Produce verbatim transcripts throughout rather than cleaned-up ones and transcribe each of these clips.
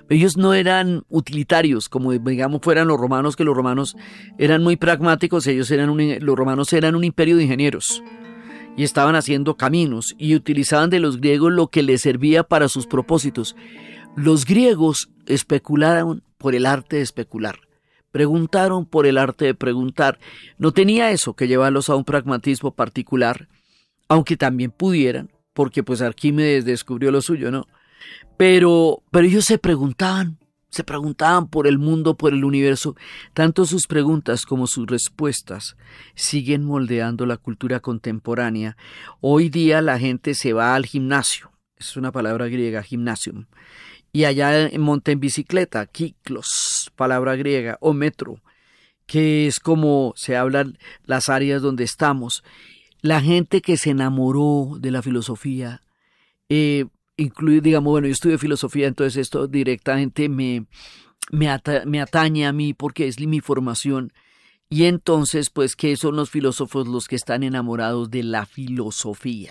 Ellos no eran utilitarios, como digamos fueran los romanos, que los romanos eran muy pragmáticos, ellos eran un, los romanos eran un imperio de ingenieros y estaban haciendo caminos y utilizaban de los griegos lo que les servía para sus propósitos. Los griegos especularon por el arte de especular, preguntaron por el arte de preguntar. No tenía eso que llevarlos a un pragmatismo particular, aunque también pudieran, porque pues Arquímedes descubrió lo suyo, ¿no? Pero, pero ellos se preguntaban, se preguntaban por el mundo, por el universo. Tanto sus preguntas como sus respuestas siguen moldeando la cultura contemporánea. Hoy día la gente se va al gimnasio, es una palabra griega, gymnasium, y allá monta en bicicleta, kiklos, palabra griega, o metro, que es como se hablan las áreas donde estamos. La gente que se enamoró de la filosofía, eh, incluye, digamos, bueno, yo estudio filosofía, entonces esto directamente me, me, ata, me atañe a mí porque es mi formación. Y entonces, pues, ¿qué son los filósofos? Los que están enamorados de la filosofía.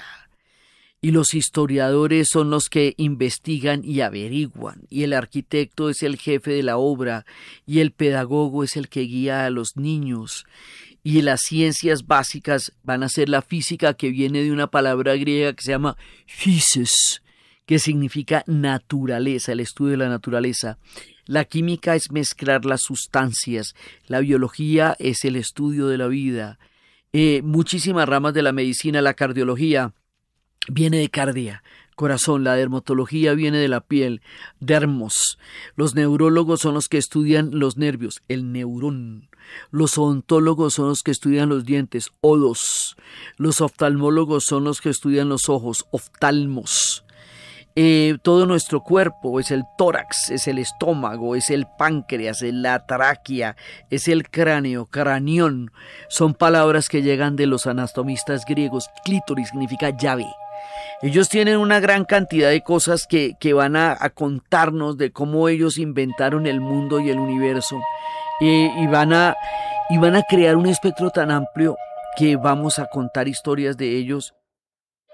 Y los historiadores son los que investigan y averiguan. Y el arquitecto es el jefe de la obra. Y el pedagogo es el que guía a los niños. Y las ciencias básicas van a ser la física, que viene de una palabra griega que se llama physis, que significa naturaleza, el estudio de la naturaleza. La química es mezclar las sustancias, la biología es el estudio de la vida. Eh, muchísimas ramas de la medicina, la cardiología viene de cardia, corazón, la dermatología viene de la piel, dermos. Los neurólogos son los que estudian los nervios, el neurón. Los odontólogos son los que estudian los dientes, odos. Los oftalmólogos son los que estudian los ojos, oftalmos. Eh, todo nuestro cuerpo es el tórax, es el estómago, es el páncreas, es la tráquea, es el cráneo, cranión. Son palabras que llegan de los anatomistas griegos. Clítoris significa llave. Ellos tienen una gran cantidad de cosas que, que van a, a contarnos de cómo ellos inventaron el mundo y el universo. Eh, y, van a, y van a crear un espectro tan amplio que vamos a contar historias de ellos